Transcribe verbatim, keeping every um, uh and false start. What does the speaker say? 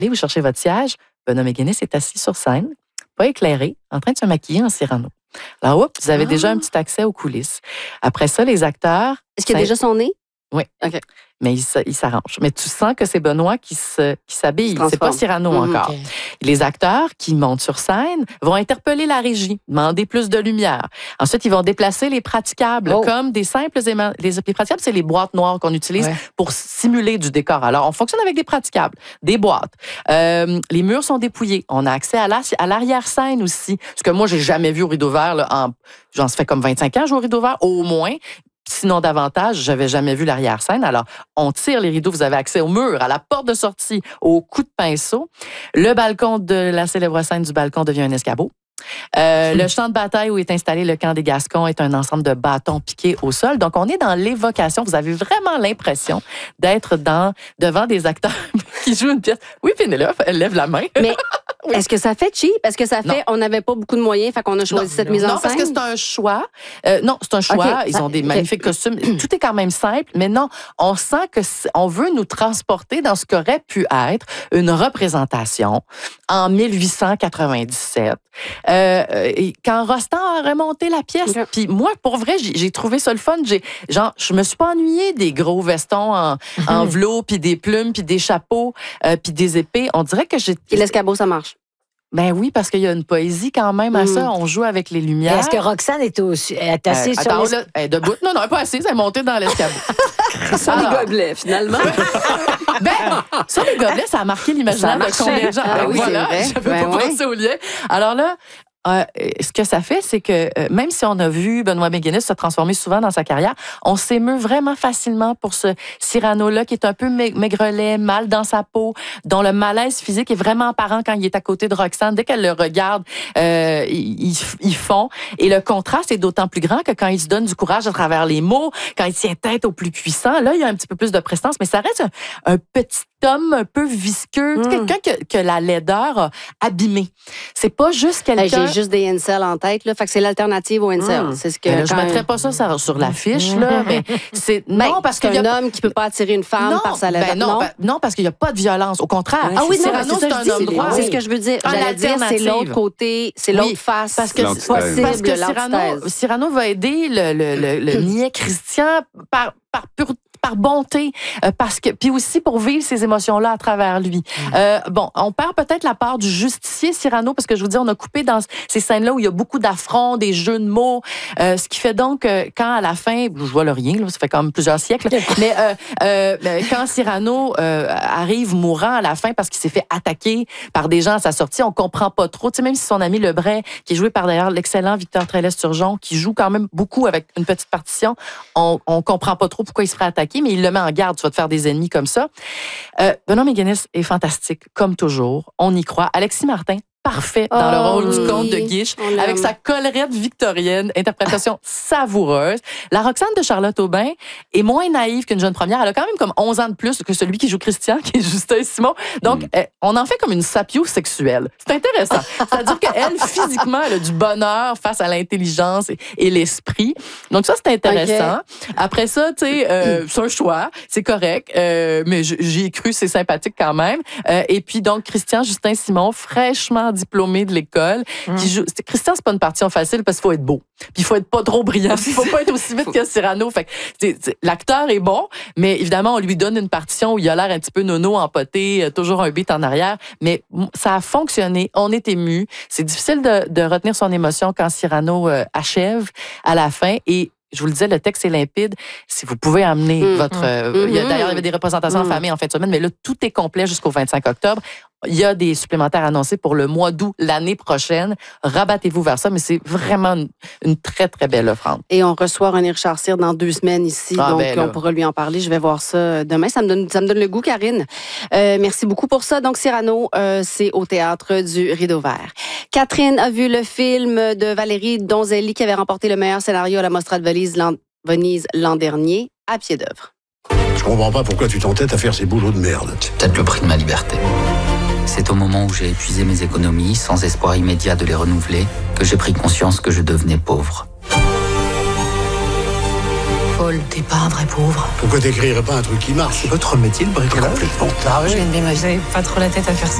Allez, vous cherchez votre siège. Benoît McGuinness est assis sur scène, pas éclairé, en train de se maquiller en Cyrano. Alors, oups, vous avez ah. déjà un petit accès aux coulisses. Après ça, les acteurs... Est-ce qu'il y a déjà son nez? Oui. OK. Mais il, il s'arrange. Mais tu sens que c'est Benoît qui, se, qui s'habille. C'est pas Cyrano mmh, encore. Okay. Les acteurs qui montent sur scène vont interpeller la régie, demander plus de lumière. Ensuite, ils vont déplacer les praticables oh. comme des simples éma... les, les praticables, c'est les boîtes noires qu'on utilise ouais. pour simuler du décor. Alors, on fonctionne avec des praticables, des boîtes. Euh, les murs sont dépouillés. On a accès à, la, à l'arrière-scène aussi. Ce que moi, j'ai jamais vu au rideau vert. Là, en, j'en fait comme vingt-cinq ans, je joue au rideau vert, au moins. Sinon davantage, j'avais jamais vu l'arrière-scène. Alors, on tire les rideaux, vous avez accès au mur, à la porte de sortie, au coup de pinceau. Le balcon de la célèbre scène du balcon devient un escabeau. Euh, le champ de bataille où est installé le camp des Gascons est un ensemble de bâtons piqués au sol. Donc, on est dans l'évocation. Vous avez vraiment l'impression d'être dans, devant des acteurs qui jouent une pièce. Oui, Pénélope, elle lève la main. Mais oui. Est-ce que ça fait cheap? Parce que ça fait, non. on n'avait pas beaucoup de moyens, fait qu'on a choisi non, cette non, mise en non, scène. Non, parce que c'est un choix. Euh, non, c'est un choix. Okay. Ils ont des okay. magnifiques costumes. Tout est quand même simple, mais non, on sent que on veut nous transporter dans ce qu'aurait pu être une représentation en dix-huit cent quatre-vingt-dix-sept. Euh, et quand Rostand a remonté la pièce, okay. puis moi, pour vrai, j'ai, j'ai trouvé ça le fun. J'ai, genre, je me suis pas ennuyée des gros vestons en, en velours, puis des plumes, puis des chapeaux, euh, puis des épées. On dirait que j'ai... Et l'escabeau, ça marche? Ben oui, parce qu'il y a une poésie quand même à mmh. ça. On joue avec les lumières. Est-ce que Roxane est, au, est assise euh, sur attends, là, elle est debout? Non, non, elle n'est pas assise. Elle est montée dans l'escabeau. Sur les gobelets, finalement. Ben, sur les gobelets, ça a marqué l'imaginaire de combien de gens. Ah, oui, voilà, je peux ben pas oui. penser au lien. Alors là, Euh, ce que ça fait, c'est que euh, même si on a vu Benoît McGuinness se transformer souvent dans sa carrière, on s'émeut vraiment facilement pour ce Cyrano-là qui est un peu maigrelet, mal dans sa peau, dont le malaise physique est vraiment apparent quand il est à côté de Roxane. Dès qu'elle le regarde, euh, ils, ils font. Et le contraste est d'autant plus grand que quand il se donne du courage à travers les mots, quand il tient tête au plus puissant, là, il y a un petit peu plus de prestance, mais ça reste un, un petit homme un peu visqueux, mm. quelqu'un que, que la laideur a abîmé. C'est pas juste quelqu'un... Hey, j'ai juste des incels en tête, là, fait que c'est l'alternative aux incels. Mm. C'est ce que là, je ne mettrais pas ça sur, sur l'affiche, là, mais c'est... Ben, non, parce c'est qu'il un y a... homme qui ne peut pas attirer une femme non, par sa laideur. Ben non, ben, non, parce qu'il n'y a pas de violence. Au contraire, ouais, ah oui, Cyrano, non, c'est, c'est un homme droit. C'est ce que je veux dire. J'allais dire, c'est l'autre côté, c'est l'autre oui, face. Parce que, possible, parce que Cyrano, Cyrano va aider le, le, le, le niais Christian par, par pure par bonté, euh, parce que puis aussi pour vivre ces émotions-là à travers lui. Mmh. Euh, bon, on perd peut-être la part du justicier Cyrano, parce que je vous dis, on a coupé dans ces scènes-là où il y a beaucoup d'affronts, des jeux de mots, euh, ce qui fait donc que quand à la fin, je vois le rien, là, ça fait quand même plusieurs siècles, mais euh, euh, quand Cyrano euh, arrive mourant à la fin parce qu'il s'est fait attaquer par des gens à sa sortie, on comprend pas trop. Tu sais, même si son ami Lebray, qui est joué par d'ailleurs l'excellent Victor Trélez-Turgeon, qui joue quand même beaucoup avec une petite partition, on, on comprend pas trop pourquoi il se ferait attaquer, mais il le met en garde, tu vas te faire des ennemis comme ça. Euh, Benoît McGuinness est fantastique, comme toujours. On y croit. Alexis Martin, parfait dans oh, le rôle oui. du comte de Guiche, avec sa collerette victorienne, interprétation savoureuse. La Roxane de Charlotte Aubin est moins naïve qu'une jeune première. Elle a quand même comme onze ans de plus que celui qui joue Christian, qui est Justin Simon. Donc, mm. euh, on en fait comme une sapiosexuelle. C'est intéressant. C'est-à-dire qu'elle, physiquement, elle a du bonheur face à l'intelligence et, et l'esprit. Donc ça, c'est intéressant. Okay. Après ça, tu sais, euh, c'est un choix, c'est correct, euh, mais j'y ai cru, c'est sympathique quand même. Euh, et puis donc, Christian Justin Simon, fraîchement diplômé de l'école, mmh. qui joue. Christian, c'est pas une partition facile parce qu'il faut être beau. Puis il faut être pas trop brillant. Il faut pas être aussi vite que Cyrano. Fait que, c'est, c'est, l'acteur est bon, mais évidemment, on lui donne une partition où il a l'air un petit peu nono, empoté, toujours un beat en arrière. Mais ça a fonctionné. On est ému. C'est difficile de, de retenir son émotion quand Cyrano euh, achève à la fin. Et je vous le disais, le texte est limpide. Si vous pouvez amener mmh. votre... Euh, mmh. il y a, d'ailleurs, il y avait des représentations mmh. en famille en fin de semaine, mais là, tout est complet jusqu'au vingt-cinq octobre. Il y a des supplémentaires annoncés pour le mois d'août l'année prochaine. Rabattez-vous vers ça, mais c'est vraiment une, une très, très belle offrande. Et on reçoit René Richard Cyr dans deux semaines ici, ah, donc ben on pourra lui en parler. Je vais voir ça demain. Ça me donne, ça me donne le goût, Karine. Euh, merci beaucoup pour ça. Donc, Cyrano, euh, c'est au Théâtre du Rideau Vert. Catherine a vu le film de Valérie Donzelli qui avait remporté le meilleur scénario à la Mostra de Venise l'an, Venise l'an dernier, à pied d'œuvre. Je comprends pas pourquoi tu t'entêtes à faire ces boulots de merde. C'est peut-être le prix de ma liberté. C'est au moment où j'ai épuisé mes économies, sans espoir immédiat de les renouveler, que j'ai pris conscience que je devenais pauvre. folle. T'es pas un vrai pauvre. Pourquoi t'écrirais pas un truc qui marche? C'est votre métier, le bricolage? Complètement taré. Je viens de bien, vous avez pas trop la tête à faire ça.